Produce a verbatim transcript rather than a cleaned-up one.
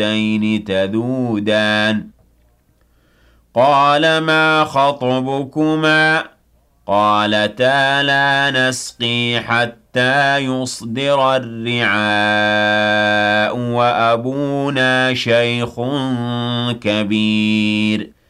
الشَّيْنِ تَذُودَانِ قَالَ مَا خَطْبُكُمَا قَالَتَا لَا نَسْقِي حَتَّىٰ يُصْدِرَ الرِّعَاءُ وَأَبُونَا شَيْخٌ كَبِيرٌ